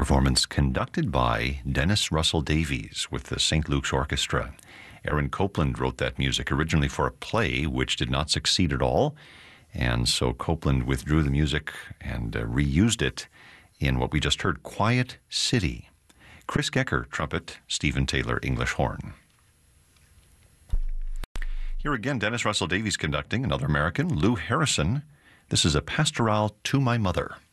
performance conducted by Dennis Russell Davies with the St. Luke's Orchestra. Aaron Copland wrote that music originally for a play which did not succeed at all, and so Copland withdrew the music and reused it in what we just heard, Quiet City. Chris Gecker, trumpet, Stephen Taylor, English horn. Here again, Dennis Russell Davies conducting, another American, Lou Harrison. This is a pastoral to my mother.